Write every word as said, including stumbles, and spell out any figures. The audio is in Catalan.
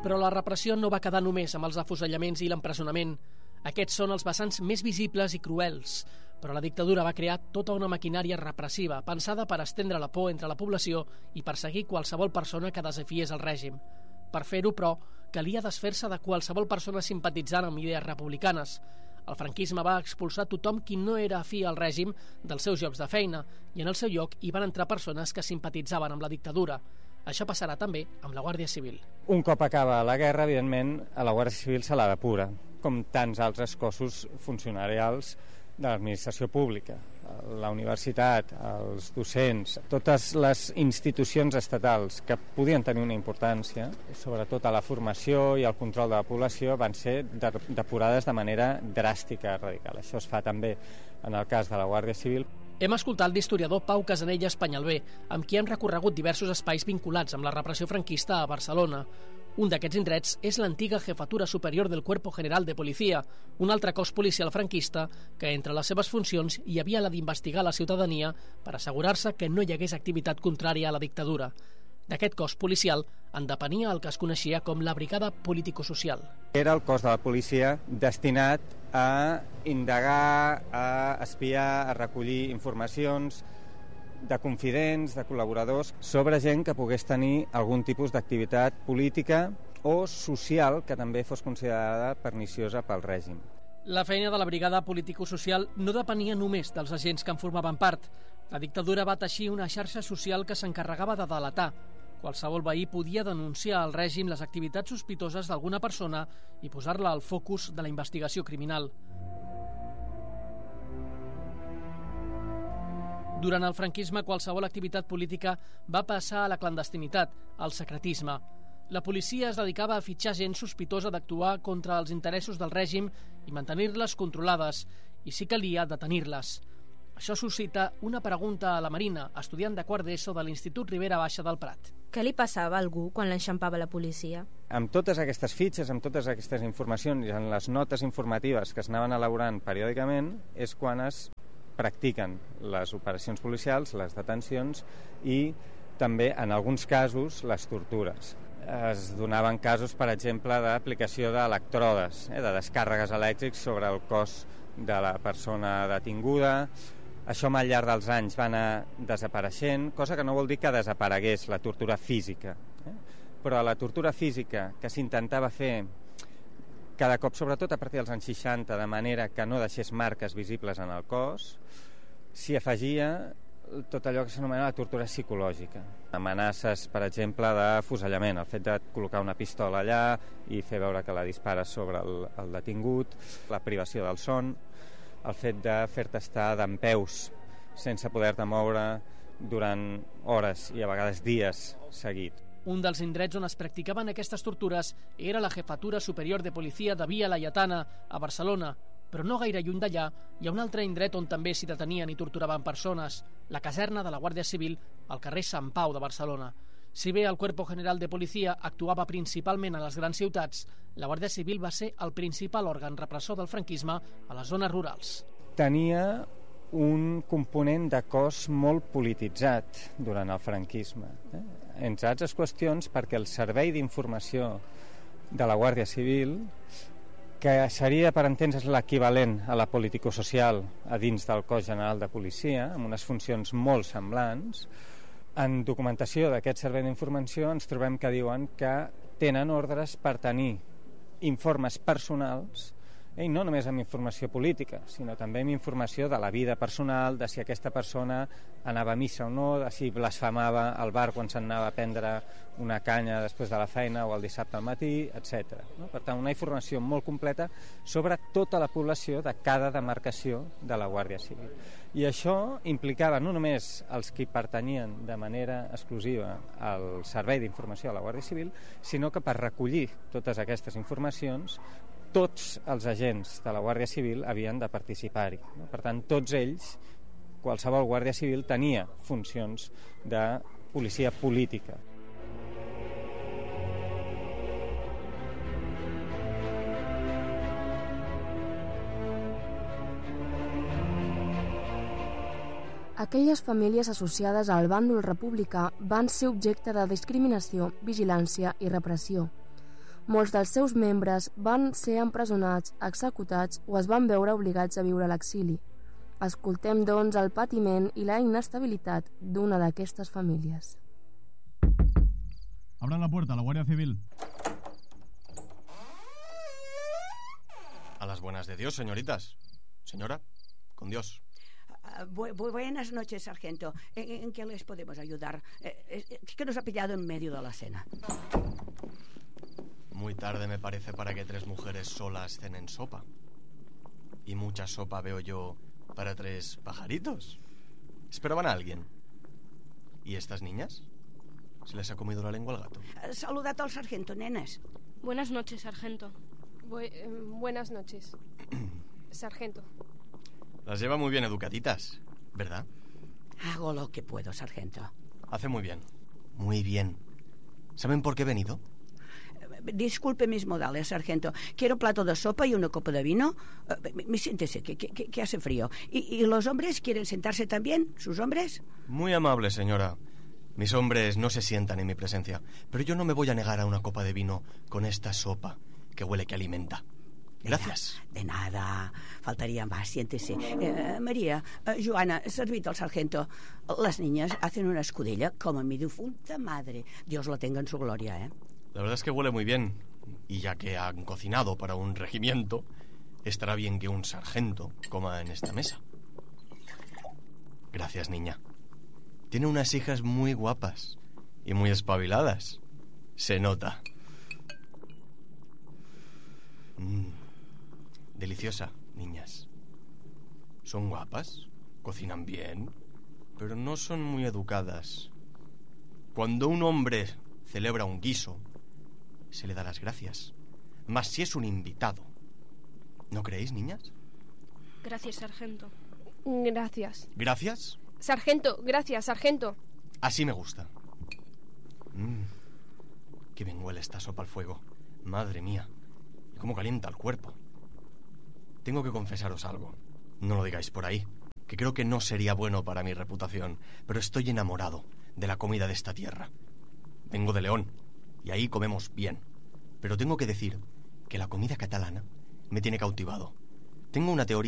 Però la repressió no va quedar només amb els afusellaments i l'empresonament. Aquests són els vessants més visibles i cruels, però la dictadura va crear tota una maquinària repressiva pensada per estendre la por entre la població i perseguir qualsevol persona que desafiés el règim. Per fer-ho, però, calia desfer-se de qualsevol persona simpatitzant amb idees republicanes. El franquisme va expulsar tothom qui no era afí al règim dels seus llocs de feina i en el seu lloc hi van entrar persones que simpatitzaven amb la dictadura. Això passarà també amb la Guàrdia Civil. Un cop acaba la guerra, evidentment, a la Guàrdia Civil se la depura, com tants altres cossos funcionarials de l'administració pública, la universitat, els docents, totes les institucions estatals que podien tenir una importància, sobretot a la formació i al control de la població, van ser depurades de manera dràstica, radical. Això es fa també en el cas de la Guàrdia Civil. Hem escoltat l'historiador Pau Casanellas Penyalbé, amb qui hem recorregut diversos espais vinculats amb la repressió franquista a Barcelona. Un d'aquests indrets és l'antiga Jefatura Superior del Cuerpo General de Policía, un altre cos policial franquista que entre les seves funcions hi havia la d'investigar la ciutadania per assegurar-se que no hi hagués activitat contrària a la dictadura. D'aquest cos policial en depenia el que es coneixia com la Brigada Político-Social. Era el cos de la policia destinat a indagar, a espiar, a recollir informacions de confidents, de col·laboradors, sobre gent que pogués tenir algun tipus d'activitat política o social que també fos considerada perniciosa pel règim. La feina de la Brigada Político-Social no depenia només dels agents que en formaven part. La dictadura va teixir una xarxa social que s'encarregava de delatar. Qualsevol veí podia denunciar al règim les activitats sospitoses d'alguna persona i posar-la al focus de la investigació criminal. Durant el franquisme, qualsevol activitat política va passar a la clandestinitat, al secretisme. La policia es dedicava a fitxar gent sospitosa d'actuar contra els interessos del règim i mantenir-les controlades, i si calia, detenir-les. Això suscita una pregunta a la Marina, estudiant de quart d'ESO de l'Institut Ribera Baixa del Prat. Què li passava a algú quan l'enxampava la policia? Amb totes aquestes fitxes, amb totes aquestes informacions i en les notes informatives que es anaven elaborant periòdicament, és quan es practiquen les operacions policials, les detencions i també, en alguns casos, les tortures. Es donaven casos, per exemple, d'aplicació d'electrodes, eh, de descàrregues elèctrics sobre el cos de la persona detinguda. Això al llarg dels anys va anar desapareixent, cosa que no vol dir que desaparegués la tortura física. Eh? Però la tortura física que s'intentava fer cada cop, sobretot a partir dels anys seixanta, de manera que no deixés marques visibles en el cos, s'hi afegia tot allò que s'anomena la tortura psicològica. Amenaces, per exemple, d'afusellament, el fet de col·locar una pistola allà i fer veure que la dispares sobre el, el detingut, la privació del son, el fet de fer-te estar dempeus sense poder-te moure durant hores i a vegades dies seguit. Un dels indrets on es practicaven aquestes tortures era la Jefatura Superior de Policia de Via Laietana, a Barcelona, però no gaire lluny d'allà hi ha un altre indret on també s'hi detenien i torturaven persones, la caserna de la Guàrdia Civil al carrer Sant Pau de Barcelona. Si bé el Cuerpo General de Policia actuava principalment a les grans ciutats, la Guàrdia Civil va ser el principal òrgan repressor del franquisme a les zones rurals. Tenia un component de cos molt polititzat durant el franquisme, eh? entre altres qüestions perquè el servei d'informació de la Guàrdia Civil, que seria, per entendre's, l'equivalent a la político-social a dins del cos general de policia, amb unes funcions molt semblants, en documentació d'aquest servei d'informació ens trobem que diuen que tenen ordres per tenir informes personals, i no només amb informació política, sinó també amb informació de la vida personal, de si aquesta persona anava a missa o no, de si blasfemava al bar quan s'anava a prendre una canya després de la feina o el dissabte al matí, etcètera. No? Per tant, una informació molt completa sobre tota la població de cada demarcació de la Guàrdia Civil. I això implicava no només els que pertanyien de manera exclusiva al servei d'informació de la Guàrdia Civil, sinó que per recollir totes aquestes informacions tots els agents de la Guàrdia Civil havien de participar-hi. No? Per tant, tots ells, qualsevol Guàrdia Civil tenia funcions de policia política. Aquelles famílies associades al bàndol republicà van ser objecte de discriminació, vigilància i repressió. Molts dels seus membres van ser empresonats, executats o es van veure obligats a viure a l'exili. Escoltem, doncs, el patiment i la inestabilitat d'una d'aquestes famílies. Abran la puerta, la Guardia Civil. A las buenas de Dios, señoritas. Señora, con Dios. Uh, bu bu buenas noches, sargento. ¿En, ¿En qué les podemos ayudar? Eh, es que nos ha pillado en medio de la cena. Muy tarde me parece para que tres mujeres solas cenen sopa. Y mucha sopa veo yo para tres pajaritos. ¿Esperaban a alguien? ¿Y estas niñas? ¿Se les ha comido la lengua al gato? Uh, saludad al sargento, nenes. Buenas noches, sargento. Bu eh, buenas noches, sargento. Las lleva muy bien educaditas, ¿verdad? Hago lo que puedo, sargento. Hace muy bien. Muy bien. ¿Saben por qué he venido? Disculpe mis modales, sargento. Quiero un plato de sopa y una copa de vino. Uh, siéntese, que, que, que hace frío. ¿Y, ¿Y los hombres quieren sentarse también? ¿Sus hombres? Muy amable, señora. Mis hombres no se sientan en mi presencia, pero yo no me voy a negar a una copa de vino con esta sopa que huele que alimenta. Gracias. De nada. Faltaría más, siéntese. Eh, María, eh, Joana, servid al sargento. Las niñas hacen una escudella como mi difunta madre. Dios la tenga en su gloria, ¿eh? La verdad es que huele muy bien. Y ya que han cocinado para un regimiento, estará bien que un sargento coma en esta mesa. Gracias, niña. Tiene unas hijas muy guapas y muy espabiladas. Se nota. Mm. Deliciosa, niñas. Son guapas, cocinan bien, pero no son muy educadas. Cuando un hombre celebra un guiso, se le da las gracias. Más si es un invitado. ¿No creéis, niñas? Gracias, sargento. Gracias. ¿Gracias? Sargento, gracias, sargento. Así me gusta. Mmm, qué bien huele esta sopa al fuego. Madre mía, y cómo calienta el cuerpo. Tengo que confesaros algo. No lo digáis por ahí, que creo que no sería bueno para mi reputación, pero estoy enamorado de la comida de esta tierra. Vengo de León, y ahí comemos bien. Pero tengo que decir que la comida catalana me tiene cautivado. Tengo una teoría